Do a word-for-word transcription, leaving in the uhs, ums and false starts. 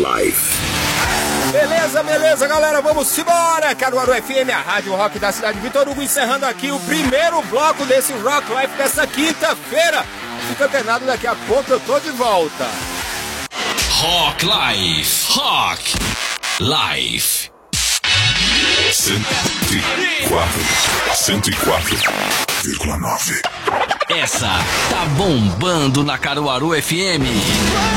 Life. Beleza, beleza, galera, vamos embora! Caruaru F M, a Rádio Rock da cidade de Vitor Hugo, encerrando aqui o primeiro bloco desse Rock Life dessa quinta-feira. Fica antenado, daqui a pouco eu tô de volta. Rock Life, Rock Life. cento e quatro, cento e quatro vírgula nove. Essa tá bombando na Caruaru F M.